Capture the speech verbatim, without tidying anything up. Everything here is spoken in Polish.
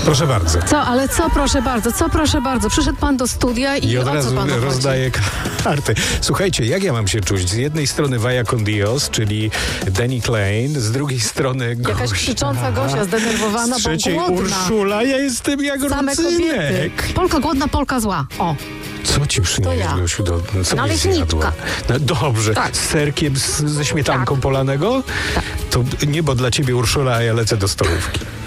Proszę bardzo. Co, ale co, proszę bardzo, co, proszę bardzo. Przyszedł pan do studia i, I od o razu co panu chodzi? rozdaję karty. Słuchajcie, jak ja mam się czuć? Z jednej strony Vaya con Dios, czyli Danny Klein, z drugiej strony Gosia. Jakaś krzycząca Gosia, zdenerwowana, Z bo trzeciej głodna. Urszula, ja jestem jak Same kobiety. Rucynek. Polka głodna, Polka zła. O. Co ci przynieść, ja. Gosiu? Do, no, co byś Naleśniczka. zjadła? No, dobrze. Tak. Z serkiem, z, ze śmietanką polanego? Tak. To niebo dla ciebie, Urszula, a ja lecę do stołówki.